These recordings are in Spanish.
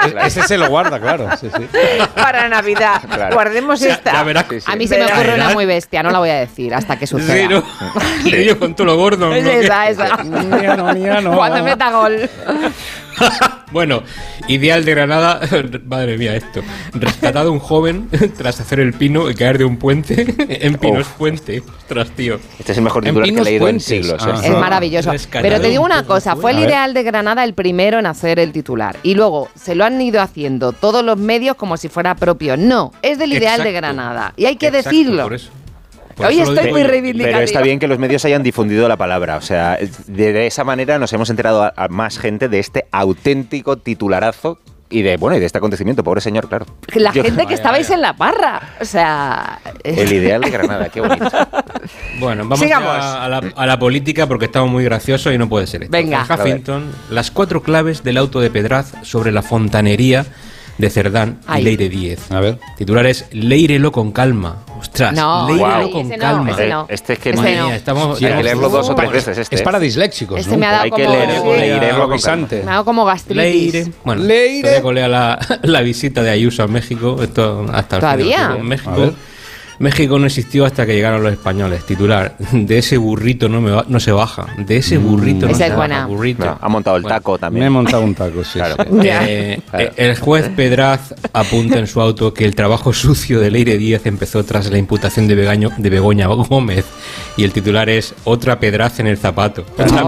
Ese se lo guarda, claro. Sí. Para Navidad. Claro. Guardemos esta. Ya verás. A mí se me ocurre una muy bestia, no la voy a decir hasta que suceda. Sí, ¿no? Le dio con todo lo gordo. Es esa. No. Cuando meta gol. Bueno, Ideal de Granada, madre mía esto, rescatado un joven tras hacer el pino y caer de un puente en Pinos Puente. Ostras, tío. Este es el mejor titular que he leído en siglos. Es maravilloso. Pero te digo una cosa, fue el Ideal de Granada el primero en hacer el titular y luego se lo han ido haciendo todos los medios como si fuera propio. No, es del Ideal de Granada y hay que decirlo. Por eso. Hoy estoy muy reivindicativa. Pero está bien que los medios hayan difundido la palabra. O sea, de esa manera nos hemos enterado a más gente de este auténtico titularazo y de este acontecimiento. Pobre señor, claro. La gente que estabais en la parra. O sea... El Ideal de Granada, qué bonito. Bueno, vamos a la política porque estamos muy graciosos y no puede ser esto. Venga. En Huffington, las 4 claves del auto de Pedraz sobre la fontanería de Cerdán y Leire Díez. A ver. Titulares: Léirelo con calma. Ostras, léirelo con calma. Este es que no. hay que leerlo 2 o 3 veces. Es para disléxicos, este ¿no? me ha dado Hay como... que leerlo con calma. Me ha dado como gastritis. Leire. Bueno, todavía colea la visita de Ayuso a México. Esto hasta el ¿Todavía? final. México no existió hasta que llegaron los españoles. Titular: de ese burrito no se baja. De ese burrito no se baja. Burrito. No, ha montado el taco también. Me he montado un taco, sí. Claro. El juez Pedraz apunta en su auto que el trabajo sucio de Leire Díez empezó tras la imputación de Begoña Gómez. Y el titular es: otra Pedraz en el zapato.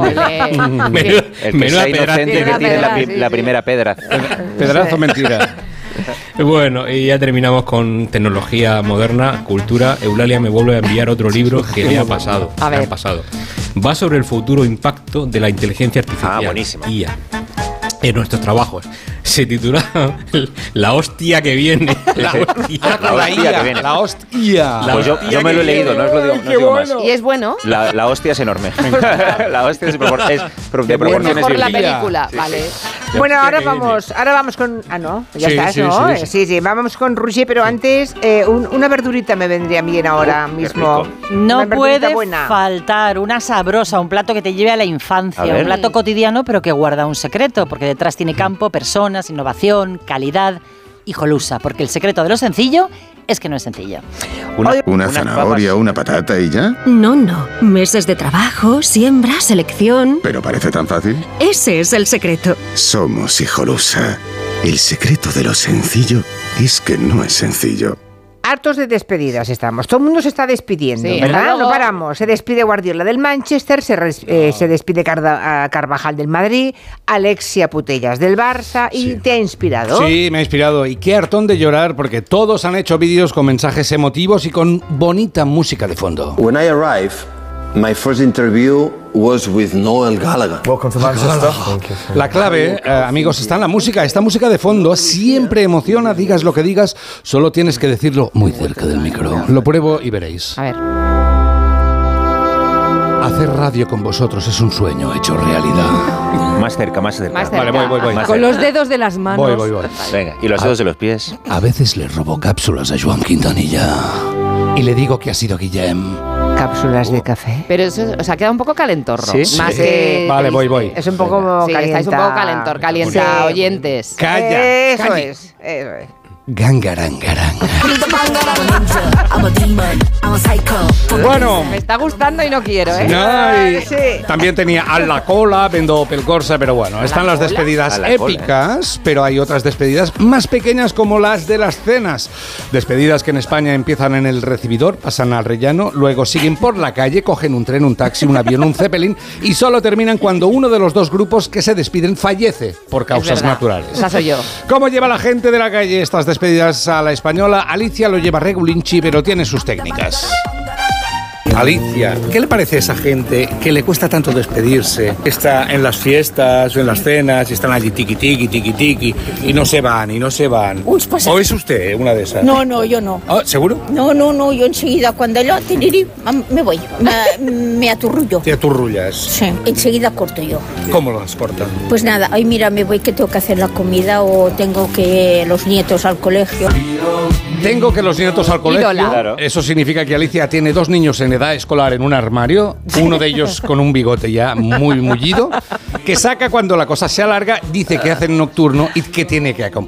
El que sea inocente que tiene la primera Pedraz. Pedrazo mentira. Bueno, y ya terminamos con tecnología moderna, cultura. Eulalia me vuelve a enviar otro libro que le ha pasado. A ver. Va sobre el futuro impacto de la inteligencia artificial. Buenísimo. IA en nuestros trabajos. Se titula La hostia que viene. La hostia que viene. La hostia. Pues yo me lo he leído, no os lo digo más. ¿Y es bueno? La hostia es enorme. La hostia es de proporciones Mejor la bíblicas. película, vale. Bueno, ahora vamos con... Ah, no, ya estás, ¿no? Sí, vamos con Roger, pero antes una verdurita me vendría bien ahora mismo. No puede faltar una sabrosa, un plato que te lleve a la infancia, un plato cotidiano pero que guarda un secreto, porque detrás tiene campo, personas, innovación, calidad y Jolusa, porque el secreto de lo sencillo es que no es sencillo. ¿Una zanahoria, una patata y ya? No. Meses de trabajo, siembra, selección. ¿Pero parece tan fácil? Ese es el secreto. Somos Hijolusa. El secreto de lo sencillo es que no es sencillo. Hartos de despedidas estamos. Todo el mundo se está despidiendo, ¿verdad? Luego... No paramos. Se despide Guardiola del Manchester, se despide Carvajal del Madrid, Alexia Putellas del Barça. ¿Y te ha inspirado? Sí, me ha inspirado. Y qué hartón de llorar, porque todos han hecho vídeos con mensajes emotivos y con bonita música de fondo. When I arrived, my first interview was with Noel Gallagher. Welcome to Manchester. La clave, amigos, está en la música. Esta música de fondo siempre emociona, digas lo que digas, solo tienes que decirlo muy cerca del micro. Lo pruebo y veréis. A ver. Hacer radio con vosotros es un sueño hecho realidad. Más cerca. Vale, voy. Con los dedos de las manos. Voy. Venga, y los dedos de los pies. A veces le robo cápsulas a Joan Quintanilla y le digo que ha sido Guillem. Cápsulas de café. Pero eso, o sea, queda un poco calentorro. ¿Sí? Más que... Vale, voy. Es un poco sí, calienta. estáis un poco calentor, calienta, oyentes. Calla. Eso es. Gangarangarang. Bueno. Me está gustando y no quiero, ¿eh? No, Sí. también tenía a la cola, vendo pelcorsa, pero bueno, están las despedidas épicas, pero hay otras despedidas más pequeñas como las de las cenas. Despedidas que en España empiezan en el recibidor, pasan al rellano, luego siguen por la calle, cogen un tren, un taxi, un avión, un zeppelin y solo terminan cuando uno de los dos grupos que se despiden fallece por causas naturales. Esa soy yo. ¿Cómo lleva la gente de la calle estas despedidas a la española? Alicia lo lleva regulinchi, pero tiene sus técnicas. Alicia, ¿qué le parece a esa gente que le cuesta tanto despedirse? Está en las fiestas o en las cenas y están allí tiqui y no se van. Uy, pues, ¿O es usted una de esas? No, yo no. ¿Ah, seguro? No, yo enseguida cuando lo me voy, me aturrullo. ¿Te aturrullas? Sí, enseguida corto yo. ¿Cómo las cortan? Pues nada, ay mira, me voy que tengo que hacer la comida o tengo que los nietos al colegio. Tengo que los nietos al colegio. Claro. Eso significa que Alicia tiene 2 niños en edad escolar en un armario, uno de ellos con un bigote ya muy mullido, que saca cuando la cosa se alarga, dice que hacen nocturno y que tiene que acompañar.